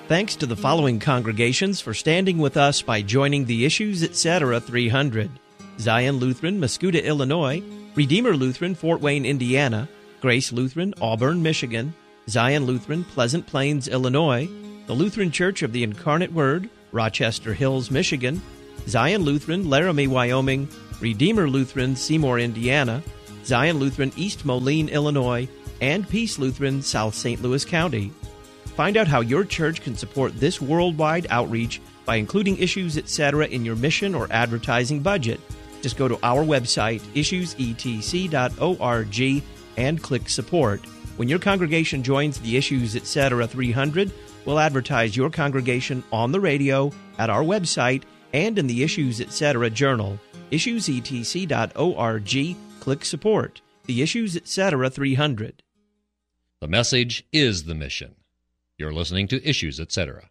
Thanks to the following congregations for standing with us by joining the Issues Etc. 300. Zion Lutheran, Mascoutah, Illinois; Redeemer Lutheran, Fort Wayne, Indiana; Grace Lutheran, Auburn, Michigan; Zion Lutheran, Pleasant Plains, Illinois; the Lutheran Church of the Incarnate Word, Rochester Hills, Michigan; Zion Lutheran, Laramie, Wyoming; Redeemer Lutheran, Seymour, Indiana; Zion Lutheran, East Moline, Illinois; and Peace Lutheran, South St. Louis County. Find out how your church can support this worldwide outreach by including Issues Etc. in your mission or advertising budget. Just go to our website, issuesetc.org, and click Support. When your congregation joins the Issues Etc. 300, we'll advertise your congregation on the radio, at our website, and in the Issues Etc. journal. issuesetc.org, click Support. The Issues Etc. 300. The message is the mission. You're listening to Issues Etc.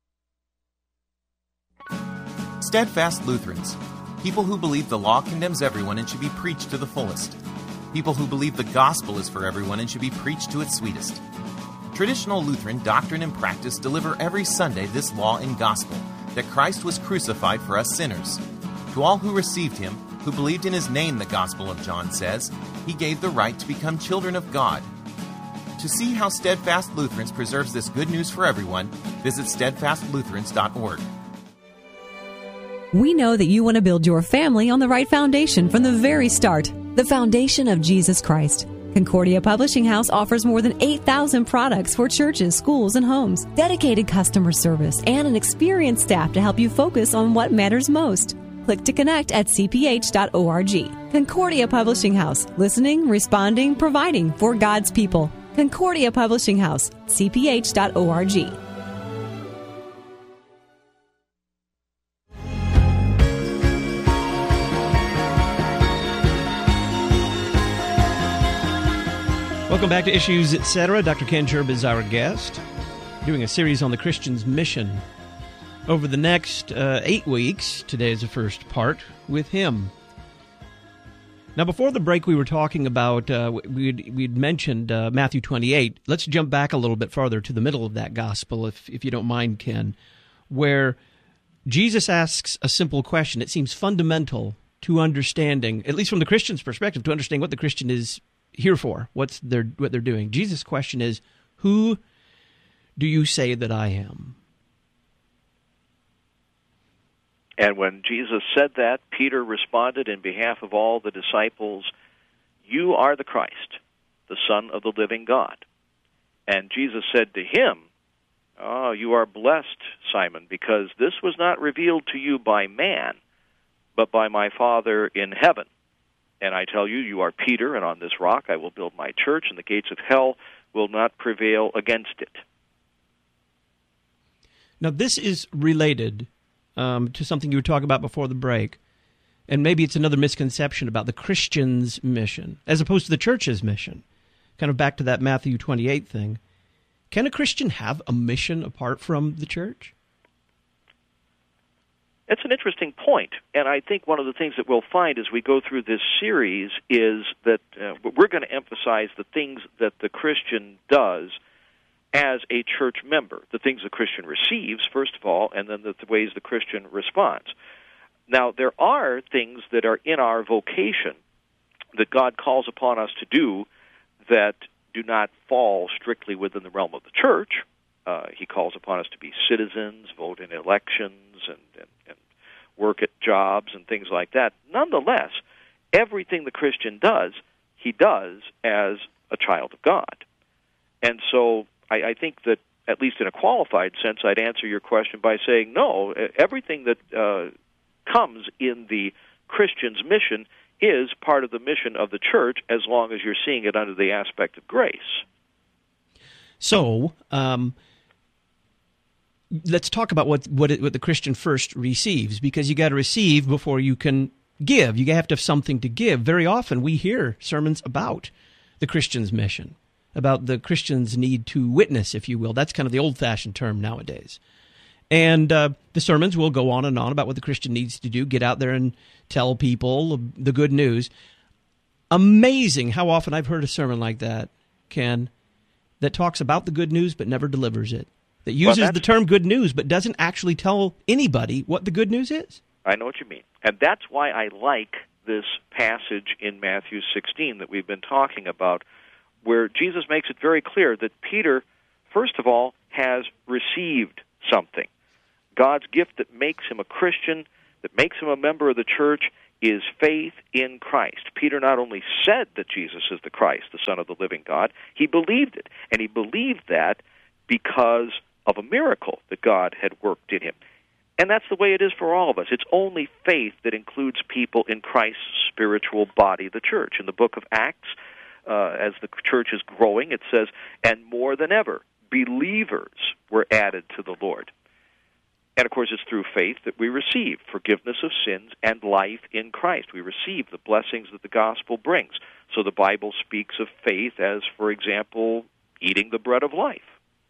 Steadfast Lutherans. People who believe the law condemns everyone and should be preached to the fullest. People who believe the gospel is for everyone and should be preached to its sweetest. Traditional Lutheran doctrine and practice deliver every Sunday this law and gospel, that Christ was crucified for us sinners. To all who received him, who believed in his name, the Gospel of John says, he gave the right to become children of God. To see how Steadfast Lutherans preserves this good news for everyone, visit steadfastlutherans.org. We know that you want to build your family on the right foundation from the very start, the foundation of Jesus Christ. Concordia Publishing House offers more than 8,000 products for churches, schools, and homes, dedicated customer service, and an experienced staff to help you focus on what matters most. Click to connect at cph.org. Concordia Publishing House, listening, responding, providing for God's people. Concordia Publishing House, cph.org. Welcome back to Issues Etc. Dr. Ken Jerb is our guest, doing a series on the Christian's mission. Over the next 8 weeks, today is the first part, with him. Now, before the break, we were talking about, we'd mentioned Matthew 28. Let's jump back a little bit farther to the middle of that gospel, if you don't mind, Ken, where Jesus asks a simple question. It seems fundamental to understanding, at least from the Christian's perspective, to understand what the Christian is here for, what they're doing. Jesus' question is, who do you say that I am? And when Jesus said that, Peter responded in behalf of all the disciples, "You are the Christ, the Son of the living God." And Jesus said to him, "Oh, you are blessed, Simon, because this was not revealed to you by man, but by my Father in heaven. And I tell you, you are Peter, and on this rock I will build my church, and the gates of hell will not prevail against it." Now, this is related to something you were talking about before the break, and maybe it's another misconception about the Christian's mission, as opposed to the church's mission. Kind of back to that Matthew 28 thing. Can a Christian have a mission apart from the church? It's an interesting point, and I think one of the things that we'll find as we go through this series is that we're going to emphasize the things that the Christian does as a church member, the things the Christian receives, first of all, and then the ways the Christian responds. Now, there are things that are in our vocation that God calls upon us to do that do not fall strictly within the realm of the church. He calls upon us to be citizens, vote in elections, and work at jobs and things like that. Nonetheless, everything the Christian does, he does as a child of God. And so I think that, at least in a qualified sense, I'd answer your question by saying, no, everything that comes in the Christian's mission is part of the mission of the church, as long as you're seeing it under the aspect of grace. So, let's talk about what the Christian first receives, because you got to receive before you can give. You have to have something to give. Very often we hear sermons about the Christian's mission, about the Christian's need to witness, if you will. That's kind of the old-fashioned term nowadays. And the sermons will go on and on about what the Christian needs to do, get out there and tell people the good news. Amazing how often I've heard a sermon like that, Ken, that talks about the good news but never delivers it. that uses the term good news but doesn't actually tell anybody what the good news is. I know what you mean. And that's why I like this passage in Matthew 16 that we've been talking about, where Jesus makes it very clear that Peter, first of all, has received something. God's gift that makes him a Christian, that makes him a member of the church, is faith in Christ. Peter not only said that Jesus is the Christ, the Son of the living God, he believed it. And he believed that because of a miracle that God had worked in him. And that's the way it is for all of us. It's only faith that includes people in Christ's spiritual body, the church. In the book of Acts, as the church is growing, it says, and more than ever, believers were added to the Lord. And, of course, it's through faith that we receive forgiveness of sins and life in Christ. We receive the blessings that the gospel brings. So the Bible speaks of faith as, for example, eating the bread of life.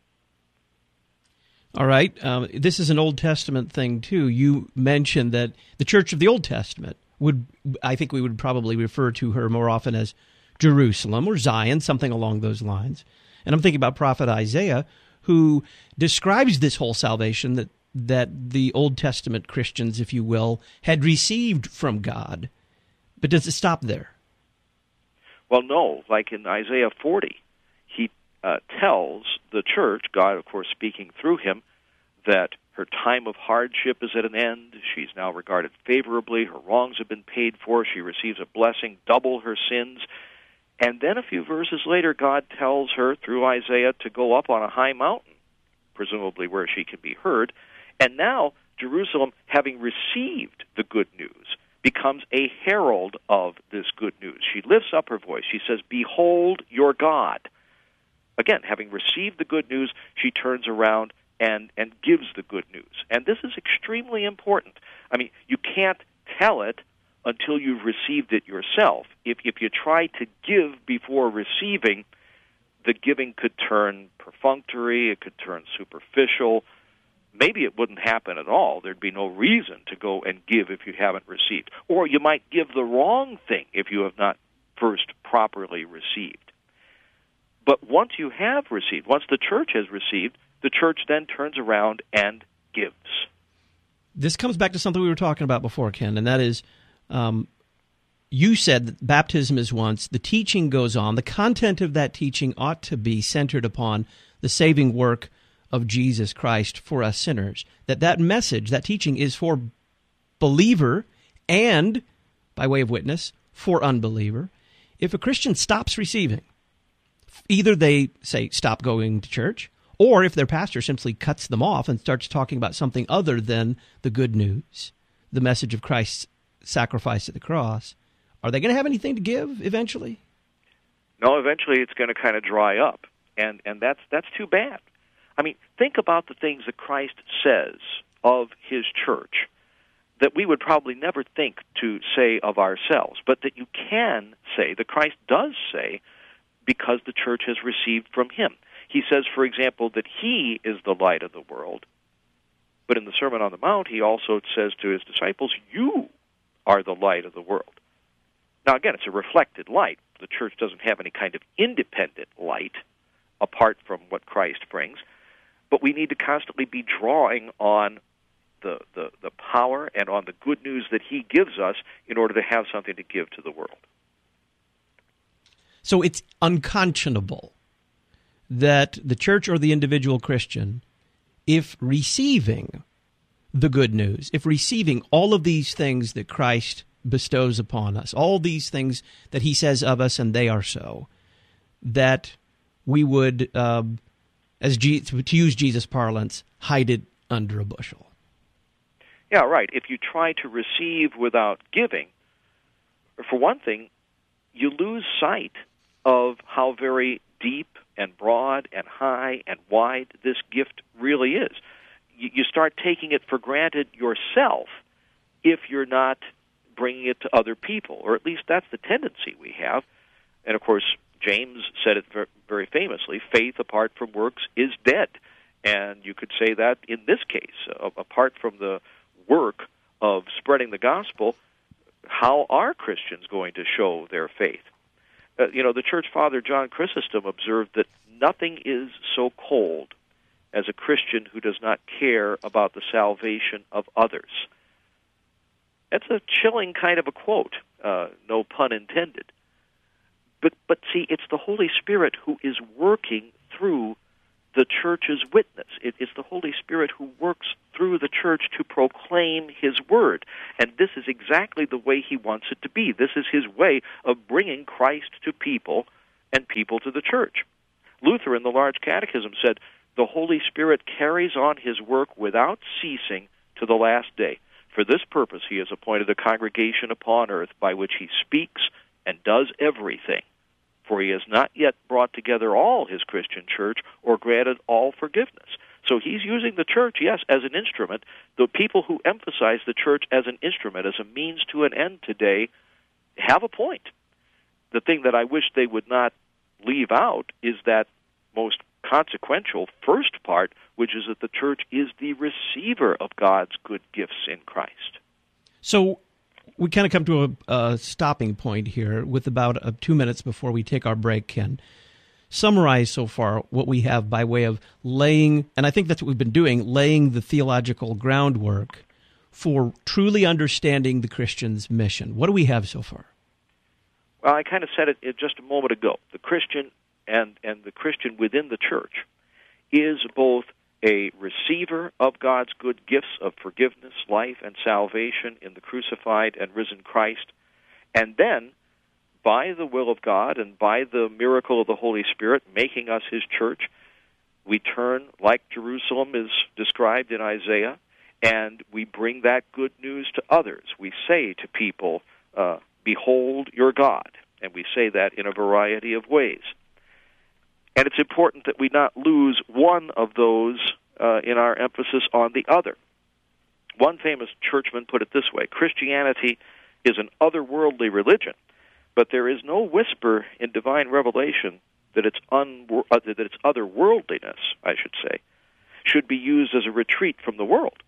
All right. This is an Old Testament thing, too. You mentioned that the church of the Old Testament I think we would probably refer to her more often as Jerusalem or Zion, something along those lines. And I'm thinking about prophet Isaiah, who describes this whole salvation that the Old Testament Christians, if you will, had received from God. But does it stop there? Well, no. Like in Isaiah 40, he tells the church, God, of course, speaking through him, that her time of hardship is at an end. She's now regarded favorably. Her wrongs have been paid for. She receives a blessing, double her sins. And then a few verses later, God tells her through Isaiah to go up on a high mountain, presumably where she can be heard. And now Jerusalem, having received the good news, becomes a herald of this good news. She lifts up her voice. She says, "Behold your God." Again, having received the good news, she turns around and gives the good news. And this is extremely important. I mean, you can't tell it until you've received it yourself. If you try to give before receiving, the giving could turn perfunctory, it could turn superficial. Maybe it wouldn't happen at all. There'd be no reason to go and give if you haven't received. Or you might give the wrong thing if you have not first properly received. But once you have received, once the church has received, the church then turns around and gives. This comes back to something we were talking about before, Ken, and that is, you said that baptism is once, the teaching goes on. The content of that teaching ought to be centered upon the saving work of Jesus Christ for us sinners. That message, that teaching is for believer and, by way of witness, for unbeliever. If a Christian stops receiving, either they say stop going to church, or if their pastor simply cuts them off and starts talking about something other than the good news, the message of Christ's sacrifice at the cross, are they going to have anything to give eventually? No, eventually it's going to kind of dry up, and that's too bad. I mean, think about the things that Christ says of his church that we would probably never think to say of ourselves, but that you can say, that Christ does say, because the church has received from him. He says, for example, that he is the light of the world. But in the Sermon on the Mount, he also says to his disciples, you are the light of the world. Now, again, it's a reflected light. The church doesn't have any kind of independent light apart from what Christ brings. But we need to constantly be drawing on the power and on the good news that he gives us in order to have something to give to the world. So it's unconscionable that the church or the individual Christian, if receiving the good news, if receiving all of these things that Christ bestows upon us, all these things that he says of us and they are so, that we would, to use Jesus' parlance, hide it under a bushel. Yeah, right. If you try to receive without giving, for one thing, you lose sight of how very deep and broad and high and wide this gift really is. You start taking it for granted yourself if you're not bringing it to other people, or at least that's the tendency we have. And, of course, James said it very famously, faith apart from works is dead. And you could say that in this case, apart from the work of spreading the gospel, how are Christians going to show their faith? The church father John Chrysostom observed that nothing is so cold as a Christian who does not care about the salvation of others. That's a chilling kind of a quote, no pun intended. But see, it's the Holy Spirit who is working through the church's witness. It's the Holy Spirit who works through the church to proclaim His Word. And this is exactly the way He wants it to be. This is His way of bringing Christ to people and people to the church. Luther in the Large Catechism said, "The Holy Spirit carries on His work without ceasing to the last day. For this purpose He has appointed a congregation upon earth by which He speaks and does everything. For He has not yet brought together all His Christian church or granted all forgiveness." So He's using the church, yes, as an instrument. The people who emphasize the church as an instrument, as a means to an end today, have a point. The thing that I wish they would not leave out is that most consequential first part, which is that the church is the receiver of God's good gifts in Christ. So we kind of come to a stopping point here with about 2 minutes before we take our break, Ken. Summarize so far what we have by way of laying, and I think that's what we've been doing, laying the theological groundwork for truly understanding the Christian's mission. What do we have so far? Well, I kind of said it just a moment ago. The Christian and the Christian within the church is both a receiver of God's good gifts of forgiveness, life, and salvation in the crucified and risen Christ, and then, by the will of God and by the miracle of the Holy Spirit making us His church, we turn, like Jerusalem is described in Isaiah, and we bring that good news to others. We say to people, "Behold your God," and we say that in a variety of ways. And it's important that we not lose one of those in our emphasis on the other. One famous churchman put it this way: Christianity is an otherworldly religion, but there is no whisper in divine revelation that its otherworldliness, I should say, should be used as a retreat from the world.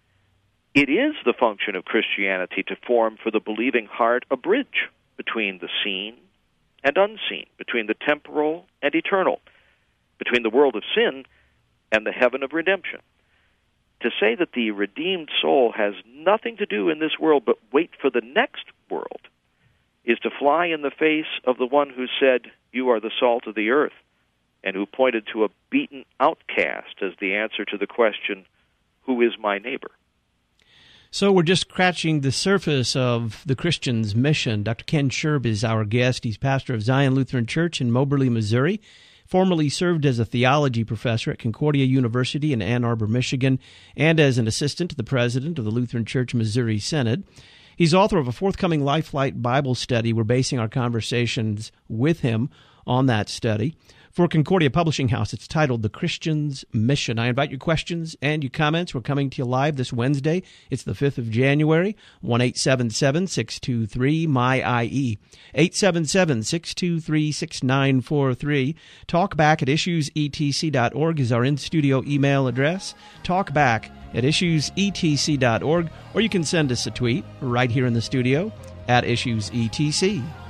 It is the function of Christianity to form for the believing heart a bridge between the seen and unseen, between the temporal and eternal, between the world of sin and the heaven of redemption. To say that the redeemed soul has nothing to do in this world but wait for the next world is to fly in the face of the one who said, "You are the salt of the earth," and who pointed to a beaten outcast as the answer to the question, "Who is my neighbor?" So we're just scratching the surface of the Christian's mission. Dr. Ken Scherb is our guest. He's pastor of Zion Lutheran Church in Moberly, Missouri. Formerly served as a theology professor at Concordia University in Ann Arbor, Michigan, and as an assistant to the president of the Lutheran Church Missouri Synod. He's author of a forthcoming Lifelight Bible study. We're basing our conversations with him on that study. For Concordia Publishing House, it's titled The Christian's Mission. I invite your questions and your comments. We're coming to you live this Wednesday. It's the 5th of January, 1-877-623-MY-IE, 877-623-6943. Talkback at issuesetc.org is our in-studio email address. Talkback at issuesetc.org, or you can send us a tweet right here in the studio at issuesetc.